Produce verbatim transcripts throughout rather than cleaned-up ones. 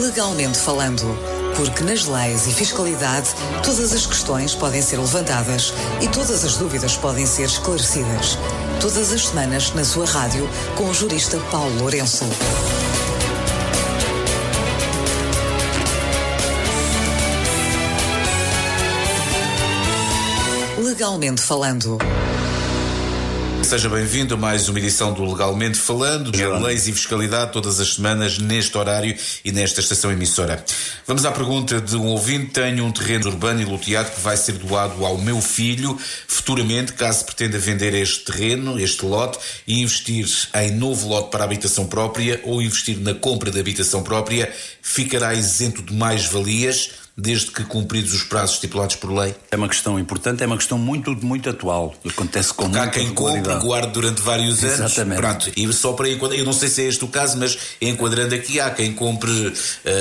Legalmente falando, porque nas leis e fiscalidade todas as questões podem ser levantadas e todas as dúvidas podem ser esclarecidas. Todas as semanas na sua rádio com o jurista Paulo Lourenço. Legalmente falando. Seja bem-vindo a mais uma edição do Legalmente Falando, de leis e fiscalidade, todas as semanas, neste horário e nesta estação emissora. Vamos à pergunta de um ouvinte. Tenho um terreno urbano e loteado que vai ser doado ao meu filho futuramente, caso pretenda vender este terreno, este lote, e investir em novo lote para habitação própria ou investir na compra de habitação própria, ficará isento de mais-valias, desde que cumpridos os prazos estipulados por lei? É uma questão importante, é uma questão muito, muito atual. Acontece com muita Há quem compre, guarde durante vários anos. Exatamente. Pronto, e só para enquadrar, eu não sei se é este o caso, mas enquadrando aqui, há quem compre, uh,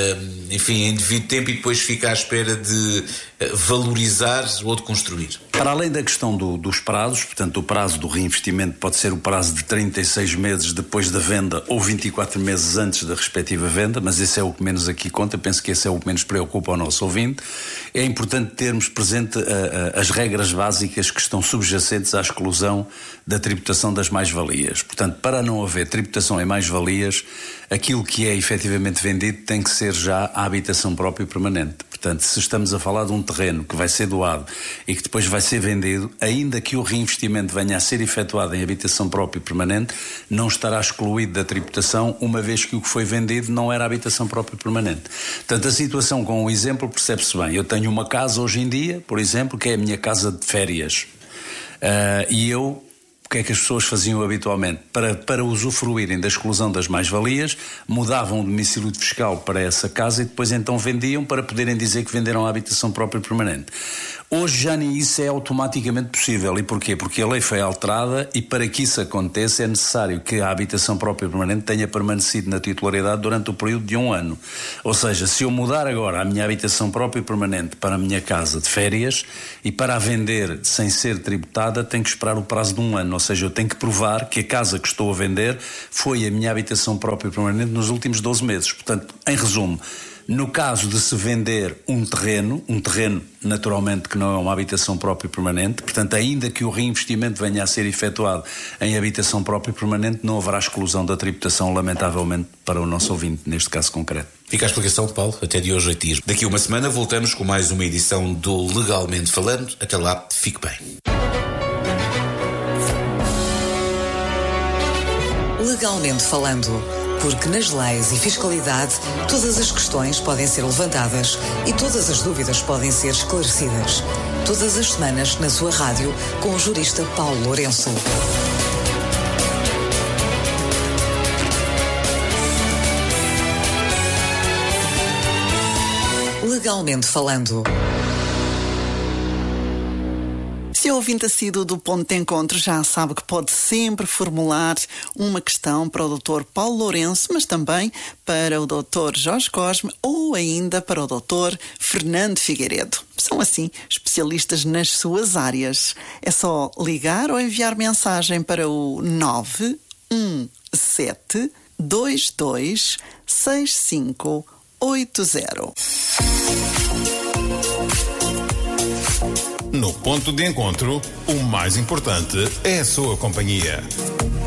enfim, em devido tempo e depois fica à espera de uh, valorizar ou de construir. Para além da questão do, dos prazos, portanto, o prazo do reinvestimento pode ser o prazo de trinta e seis meses depois da venda ou vinte e quatro meses antes da respectiva venda, mas esse é o que menos aqui conta, penso que esse é o que menos preocupa ao nosso ouvinte. É importante termos presente uh, uh, as regras básicas que estão subjacentes à exclusão da tributação das mais-valias. Portanto, para não haver tributação em mais-valias, aquilo que é efetivamente vendido tem que ser já a habitação própria e permanente. Portanto, se estamos a falar de um terreno que vai ser doado e que depois vai ser vendido, ainda que o reinvestimento venha a ser efetuado em habitação própria e permanente, não estará excluído da tributação, uma vez que o que foi vendido não era habitação própria e permanente. Portanto, a situação com o exemplo percebe-se bem. Eu tenho uma casa hoje em dia, por exemplo, que é a minha casa de férias. Uh, e eu... O que é que as pessoas faziam habitualmente? Para, para usufruírem da exclusão das mais-valias, mudavam o domicílio fiscal para essa casa e depois então vendiam para poderem dizer que venderam a habitação própria e permanente. Hoje já nem isso é automaticamente possível. E porquê? Porque a lei foi alterada e para que isso aconteça é necessário que a habitação própria e permanente tenha permanecido na titularidade durante o período de um ano. Ou seja, se eu mudar agora a minha habitação própria e permanente para a minha casa de férias e para a vender sem ser tributada, tenho que esperar o prazo de um ano. Ou seja, eu tenho que provar que a casa que estou a vender foi a minha habitação própria e permanente nos últimos doze meses. Portanto, em resumo, no caso de se vender um terreno, um terreno naturalmente que não é uma habitação própria e permanente, portanto, ainda que o reinvestimento venha a ser efetuado em habitação própria e permanente, não haverá exclusão da tributação, lamentavelmente, para o nosso ouvinte, neste caso concreto. Fica a explicação de Paulo, até de hoje oito dias. Daqui a uma semana voltamos com mais uma edição do Legalmente Falando. Até lá, fique bem. Legalmente falando, porque nas leis e fiscalidade todas as questões podem ser levantadas e todas as dúvidas podem ser esclarecidas. Todas as semanas na sua rádio com o jurista Paulo Lourenço. Legalmente falando. Se é ouvinte assíduo do Ponto de Encontro, já sabe que pode sempre formular uma questão para o doutor Paulo Lourenço, mas também para o doutor Jorge Cosme ou ainda para o doutor Fernando Figueiredo. São, assim, especialistas nas suas áreas. É só ligar ou enviar mensagem para o nove um sete, dois dois, seis cinco oito zero. No Ponto de Encontro, o mais importante é a sua companhia.